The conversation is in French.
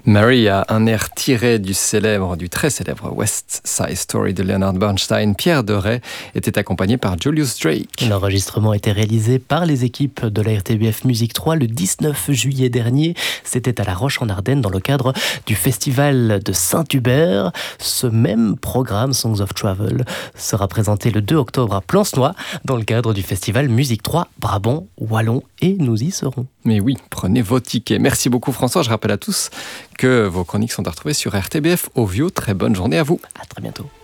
Maria, un air tiré du très célèbre West Side Story de Leonard Bernstein. Pierre Deray était accompagné par Julius Drake. L'enregistrement a été réalisé par les équipes de la RTBF Musique 3 le 19 juillet dernier. C'était à La Roche-en-Ardenne dans le cadre du festival de Saint-Hubert. Ce même programme Songs of Travel sera présenté le 2 octobre à Plancenoit dans le cadre du festival Musique 3 Brabant Wallon et nous y serons. Mais oui, prenez vos tickets. Merci beaucoup François. Je rappelle à tous que vos chroniques sont à retrouver sur RTBF Ovio. Très bonne journée à vous. À très bientôt.